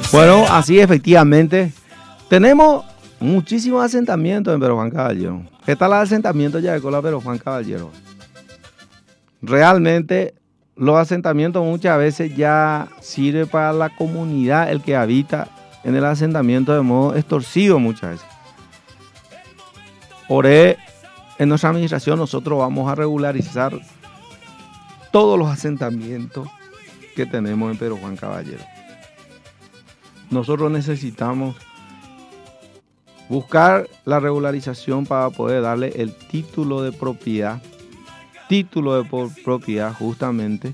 Bueno, así efectivamente. Tenemos muchísimos asentamientos en Pedro Juan Caballero. ¿Qué tal el asentamiento ya de Cola Pedro Juan Caballero? Realmente los asentamientos muchas veces ya sirve para la comunidad, el que habita en el asentamiento de modo extorsivo muchas veces. Por eso, en nuestra administración nosotros vamos a regularizar todos los asentamientos que tenemos en Pedro Juan Caballero. Nosotros necesitamos buscar la regularización para poder darle el título de propiedad justamente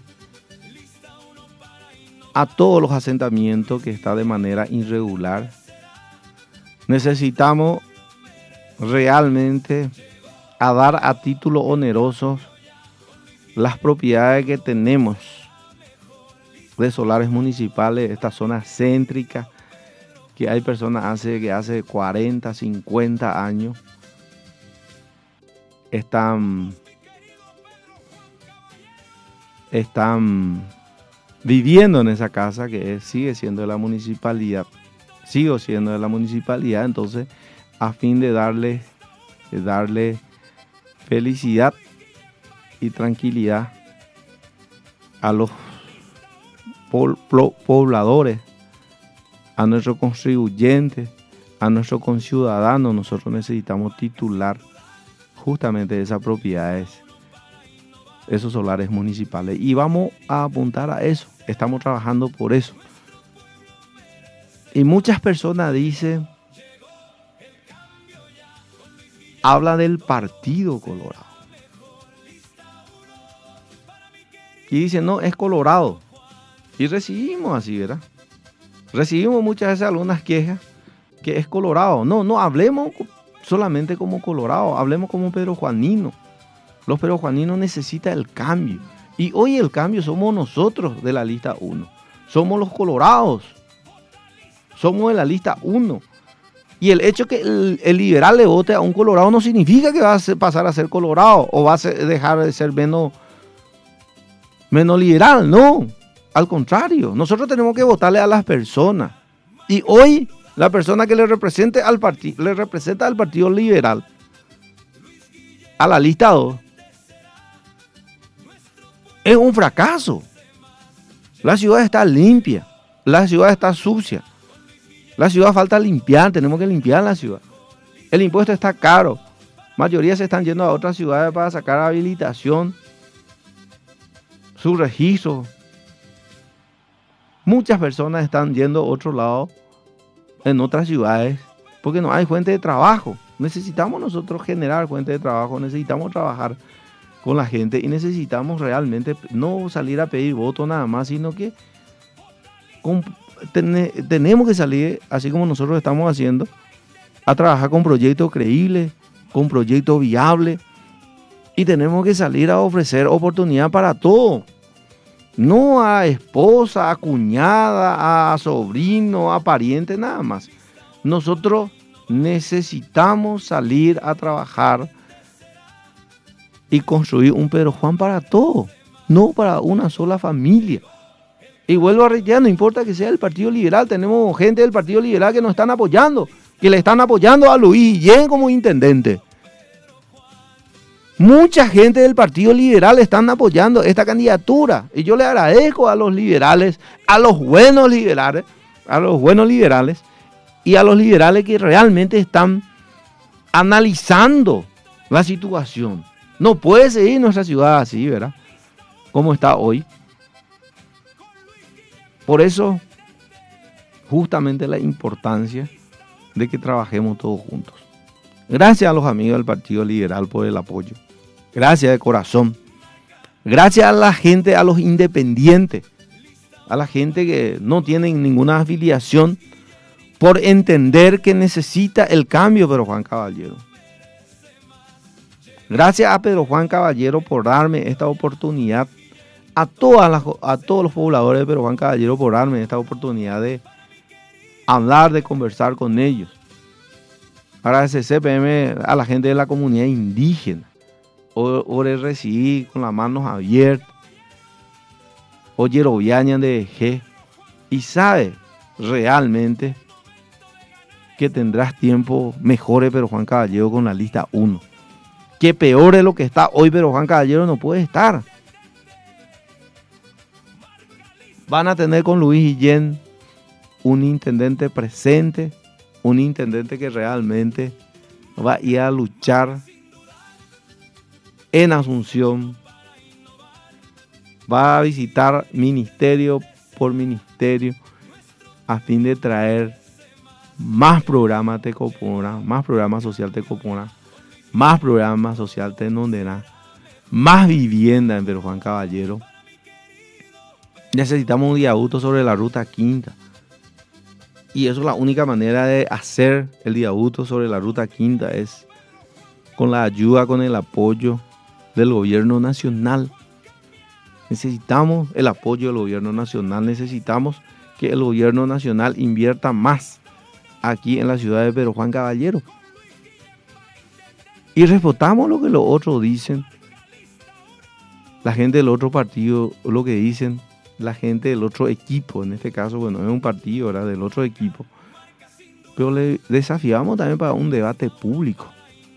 a todos los asentamientos que están de manera irregular. Necesitamos realmente a dar a título oneroso las propiedades que tenemos de solares municipales, esta zona céntrica, que hay personas que hace 40, 50 años están viviendo en esa casa que sigue siendo de la municipalidad, entonces a fin de darle felicidad y tranquilidad a los pobladores, a nuestros contribuyentes, a nuestros conciudadanos, nosotros necesitamos titular justamente esas propiedades, esos solares municipales, y vamos a apuntar a eso, estamos trabajando por eso. Y muchas personas dicen, habla del Partido Colorado, y dicen, no, es Colorado. Y recibimos así, ¿verdad? Recibimos muchas veces algunas quejas que es Colorado. No hablemos solamente como Colorado, hablemos como pedrojuanino. Los pedrojuaninos necesitan el cambio. Y hoy el cambio somos nosotros de la lista 1. Somos los colorados. Somos de la lista 1. Y el hecho que el liberal le vote a un colorado no significa que va a pasar a ser colorado o va a dejar de ser menos liberal, no. Al contrario, nosotros tenemos que votarle a las personas. Y hoy la persona que le representa al Partido Liberal, a la lista 2, es un fracaso. La ciudad está limpia, la ciudad está sucia, la ciudad falta limpiar, tenemos que limpiar la ciudad. El impuesto está caro, mayoría se están yendo a otras ciudades para sacar habilitación, su registro. Muchas personas están yendo a otro lado, en otras ciudades, porque no hay fuente de trabajo. Necesitamos nosotros generar fuente de trabajo, necesitamos trabajar con la gente y necesitamos realmente no salir a pedir votos nada más, sino que tenemos que salir, así como nosotros estamos haciendo, a trabajar con proyectos creíbles, con proyectos viables, y tenemos que salir a ofrecer oportunidad para todo. No a esposa, a cuñada, a sobrino, a pariente, nada más. Nosotros necesitamos salir a trabajar y construir un Pedro Juan para todo, no para una sola familia. Y vuelvo a reiterar, no importa que sea el Partido Liberal, tenemos gente del Partido Liberal que nos están apoyando, que le están apoyando a Luis Guillén como intendente. Mucha gente del Partido Liberal están apoyando esta candidatura y yo le agradezco a los liberales, a los buenos liberales y a los liberales que realmente están analizando la situación. No puede seguir nuestra ciudad así, ¿verdad? Como está hoy. Por eso, justamente la importancia de que trabajemos todos juntos. Gracias a los amigos del Partido Liberal por el apoyo. Gracias de corazón. Gracias a la gente, a los independientes, a la gente que no tiene ninguna afiliación, por entender que necesita el cambio Pedro Juan Caballero. Gracias a Pedro Juan Caballero por darme esta oportunidad, a todos los pobladores de Pedro Juan Caballero por darme esta oportunidad de hablar, de conversar con ellos. Agradecer CPM a la gente de la comunidad indígena, o de recibir con las manos abiertas, o Yeroviaña de G. Y sabe, realmente que tendrás tiempo mejores, pero Juan Caballero con la lista 1. Que peor es lo que está hoy, pero Juan Caballero no puede estar. Van a tener con Luis Guillén un intendente presente, un intendente que realmente va a ir a luchar en Asunción, va a visitar ministerio por ministerio a fin de traer más programas Tecopona, más programas social Tecopona, más programas social Tenondena, más vivienda en Pedro Juan Caballero. Necesitamos un viaducto sobre la ruta quinta. Y eso es la única manera de hacer el viaducto sobre la ruta quinta, es con la ayuda, con el apoyo del gobierno nacional. Necesitamos el apoyo del gobierno nacional, necesitamos que el gobierno nacional invierta más aquí en la ciudad de Pedro Juan Caballero. Y respetamos lo que los otros dicen, la gente del otro partido, lo que dicen la gente del otro equipo, en este caso, bueno, es un partido, ¿verdad?, del otro equipo, pero le desafiamos también para un debate público.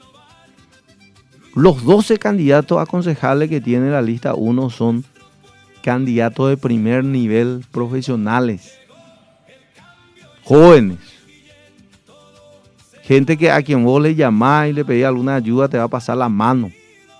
Los 12 candidatos a concejales que tiene la lista 1 son candidatos de primer nivel, profesionales, jóvenes, gente que a quien vos le llamás y le pedís alguna ayuda te va a pasar la mano.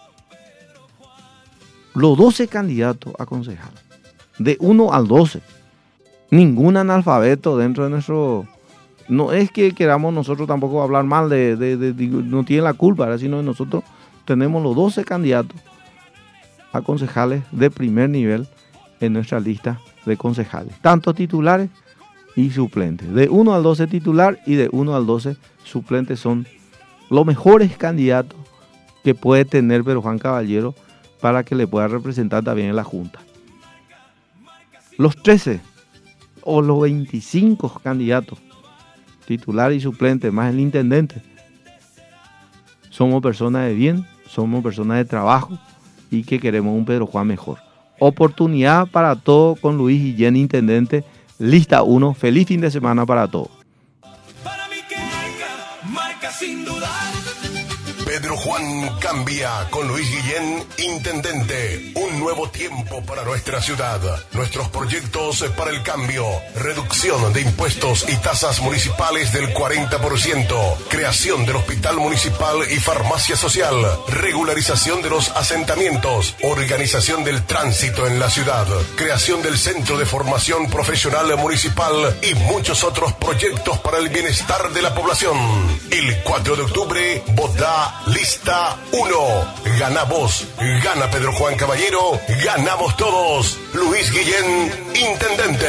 Los 12 candidatos a concejales, de 1 al 12, ningún analfabeto dentro de nuestro... No es que queramos nosotros tampoco hablar mal no tienen la culpa, ¿verdad?, sino que nosotros tenemos los 12 candidatos a concejales de primer nivel en nuestra lista de concejales, tanto titulares y suplentes. De 1 al 12 titular y de 1 al 12 suplentes son los mejores candidatos que puede tener Pedro Juan Caballero para que le pueda representar también en la Junta. Los 13 o los 25 candidatos, titular y suplente, más el intendente, somos personas de bien, somos personas de trabajo y que queremos un Pedro Juan mejor. Oportunidad para todo con Luis Guillén, intendente, lista 1. Feliz fin de semana para todos. Para mí que marca sin dudar. Pedro Juan cambia con Luis Guillén, intendente. Un nuevo tiempo para nuestra ciudad. Nuestros proyectos para el cambio. Reducción de impuestos y tasas municipales del 40%. Creación del hospital municipal y farmacia social. Regularización de los asentamientos. Organización del tránsito en la ciudad. Creación del centro de formación profesional municipal y muchos otros proyectos para el bienestar de la población. El 4 de octubre, vota lista 1. Gana vos, gana Pedro Juan Caballero, ganamos todos. Luis Guillén, intendente.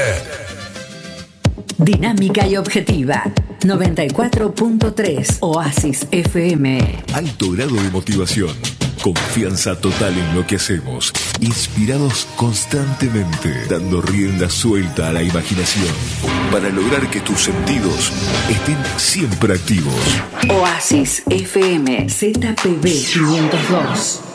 Dinámica y objetiva. 94.3 Oasis FM. Alto grado de motivación. Confianza total en lo que hacemos. Inspirados constantemente, dando rienda suelta a la imaginación para lograr que tus sentidos estén siempre activos. Oasis FM ZPB 502.